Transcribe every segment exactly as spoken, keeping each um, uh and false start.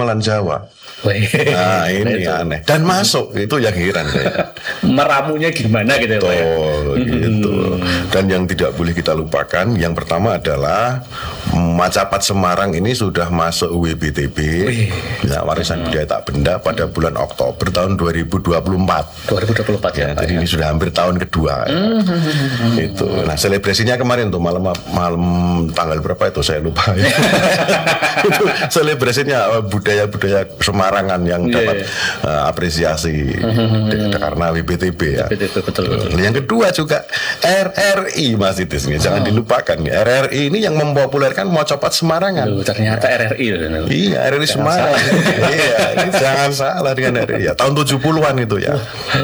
gamelan Jawa. Wih, Nah ini itu. aneh. Dan masuk, itu yang heran saya. Meramunya gimana gitu ya Pak ya? Betul, gitu. Dan yang tidak boleh kita lupakan, yang pertama adalah Macapat Semarang ini sudah masuk U W B T B, ya, warisan budaya tak benda pada bulan Oktober tahun dua ribu dua puluh empat. dua ribu dua puluh empat ya, Ya, Pak jadi ya. ini sudah hampir tahun kedua. Ya. Itu. Nah, selebrasinya kemarin tuh malam malam tanggal berapa itu saya lupa. Ya. Itu selebrasinya budaya-budaya Semarangan yang Yeah, dapat yeah. uh, apresiasi de- karena W B T B ya. Betul, betul, betul. Yang kedua juga R R I Mas Idis nih, jangan dilupakan nih. R R I ini yang mempopulerkan Mocopat Semarangan. Loh, ternyata R R I loh. Iya, R R I Semarang. Iya, ini jangan salah dengan R R I ya. Tahun tujuh puluhan itu ya.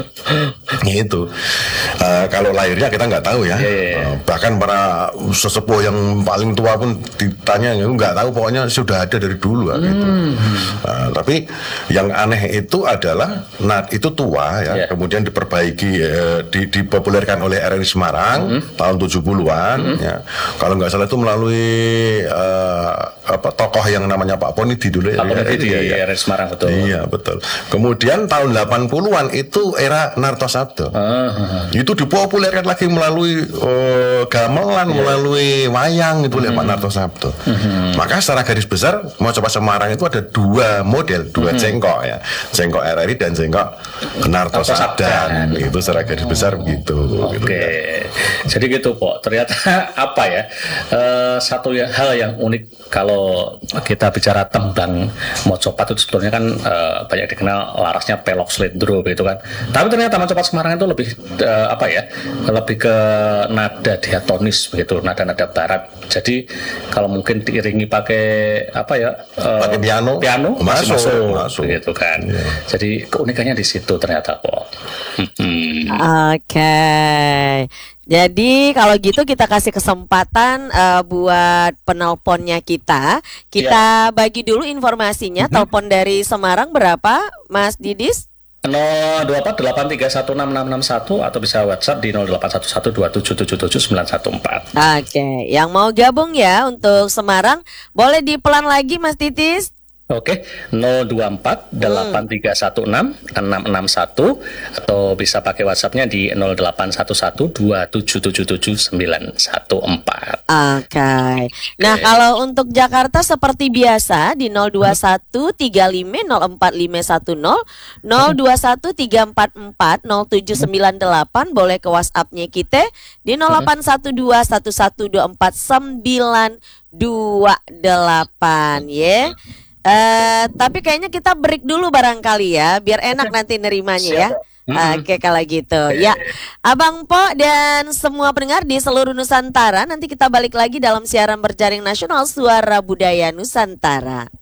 Itu. Uh, kalau lahirnya kita nggak tahu ya. Yeah, yeah, yeah. Uh, bahkan para sesepuh yang paling tua pun ditanya nggak tahu, pokoknya sudah ada dari dulu ya, gitu. Uh, tapi yang aneh itu adalah nah itu tua ya, Yeah. kemudian diperbaiki eh, di, dipopulerkan oleh R R I Semarang mm-hmm. tahun tujuh puluhan mm-hmm. ya. Kalau nggak salah itu melalui uh, apa tokoh yang namanya Pak Ponidi dulu Pak Ponidi di ya, R R I Semarang, betul. Iya, betul. Kemudian tahun delapan puluhan itu era Nartosabdo. Uh-huh. Itu dipopulerkan lagi melalui uh, gamelan, yeah. melalui wayang itu oleh uh-huh. Pak Nartosabdo. Uh-huh. Maka secara garis besar Mocopat Semarang itu ada dua model, dua uh-huh. cengkok ya. Cengkok R R I dan cengkok Nartosabdan. Itu secara garis besar begitu. Oke. Gitu, ya. Jadi gitu, Pok. Ternyata apa ya? Uh, satu ya, hal yang unik kalau kita bicara tembang Mocopat itu sebetulnya kan uh, banyak dikenal larasnya pelok slendro begitu kan. Tapi ternyata Mocopat Semarang itu lebih uh, apa ya? Lebih ke nada diatonis begitu, nada-nada barat. Jadi kalau mungkin diiringi pakai apa ya? Uh, pakai piano. Piano masuk, masuk, masuk. gitu kan. Yeah. Jadi keunikannya di situ ternyata, Pok. Hmm. Oke. Okay. Jadi kalau gitu kita kasih kesempatan uh, buat penelponnya kita. Kita ya. Bagi dulu informasinya. Mm-hmm. Telepon dari Semarang berapa, Mas Didis? nol dua empat delapan tiga satu enam enam enam satu atau bisa WhatsApp di nol delapan satu satu dua tujuh tujuh tujuh sembilan satu empat. Oke, yang mau gabung ya untuk Semarang boleh dipelan lagi Mas Titis. Oke, nol dua empat delapan tiga satu enam enam enam satu atau bisa pakai WhatsApp-nya di nol delapan satu satu dua tujuh tujuh tujuh sembilan satu empat. Oke. Nah, kalau untuk Jakarta seperti biasa di nol dua satu tiga lima nol empat lima satu nol, nol dua satu tiga empat empat nol tujuh sembilan delapan, boleh ke WhatsApp-nya kita di nol delapan satu dua satu satu dua empat sembilan dua delapan ya. Uh, tapi kayaknya kita break dulu barangkali ya, biar enak nanti nerimanya ya. Mm-hmm. Oke, kalau gitu ya, Abang Po dan semua pendengar di seluruh Nusantara, nanti kita balik lagi dalam siaran berjaring nasional Suara Budaya Nusantara.